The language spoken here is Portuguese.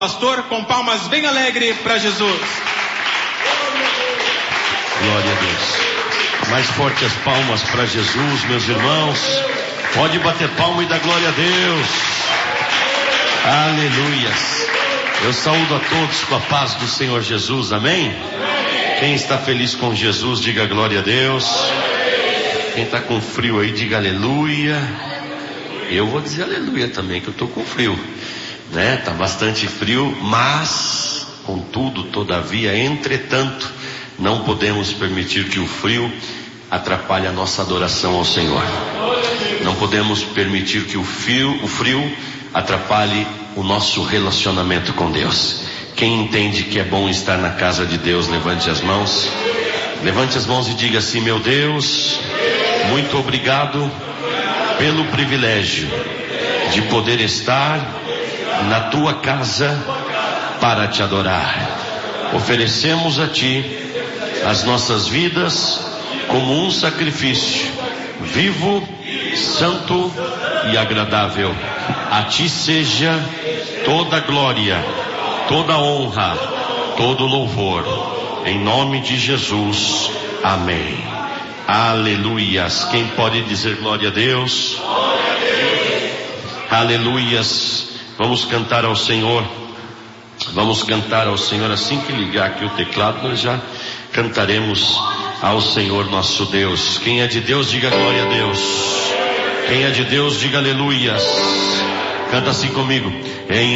Pastor, com palmas bem alegre para Jesus. Glória a Deus. Mais forte as palmas para Jesus, meus irmãos. Pode bater palma e dar glória a Deus. Aleluias. Eu saúdo a todos com a paz do Senhor Jesus, amém? Quem está feliz com Jesus, diga glória a Deus. Quem está com frio aí, diga aleluia. Eu vou dizer aleluia também, que eu estou com frio, né? Está bastante frio, mas, contudo, todavia, entretanto, não podemos permitir que o frio atrapalhe a nossa adoração ao Senhor. Não podemos permitir que o frio atrapalhe o nosso relacionamento com Deus. Quem entende que é bom estar na casa de Deus, levante as mãos. Levante as mãos e diga assim: meu Deus, muito obrigado pelo privilégio de poder estar na tua casa para te adorar. Oferecemos a ti as nossas vidas como um sacrifício vivo, santo e agradável. A ti seja toda glória, toda honra, todo louvor, em nome de Jesus, amém. Aleluias. Quem pode dizer glória a Deus? Aleluias. Vamos cantar ao Senhor. Vamos cantar ao Senhor. Assim que ligar aqui o teclado, nós já cantaremos ao Senhor nosso Deus. Quem é de Deus, diga glória a Deus. Quem é de Deus, diga aleluias. Canta assim comigo.